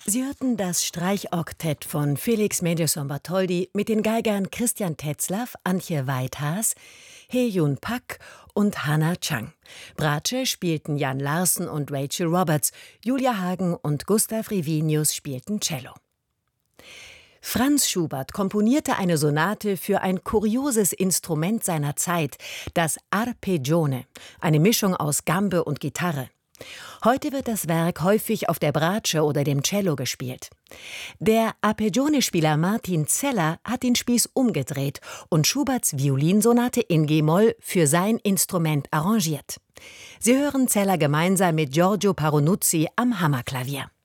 Sie hörten das Streichoktett von Felix Mendelssohn-Bartholdy mit den Geigern Christian Tetzlaff, Antje Weithaas, Hee-Jun Pak und Hannah Chang. Bratsche spielten Jan Larsen und Rachel Roberts, Julia Hagen und Gustav Rivinius spielten Cello. Franz Schubert komponierte eine Sonate für ein kurioses Instrument seiner Zeit, das Arpeggione, eine Mischung aus Gambe und Gitarre. Heute wird das Werk häufig auf der Bratsche oder dem Cello gespielt. Der Arpeggione-Spieler Martin Zeller hat den Spieß umgedreht und Schuberts Violinsonate in G-Moll für sein Instrument arrangiert. Sie hören Zeller gemeinsam mit Giorgio Paronuzzi am Hammerklavier.